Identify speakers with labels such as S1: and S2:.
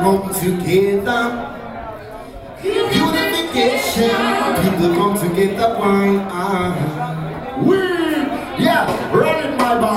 S1: come together. Unification, people come together. Why? Yeah, running my body.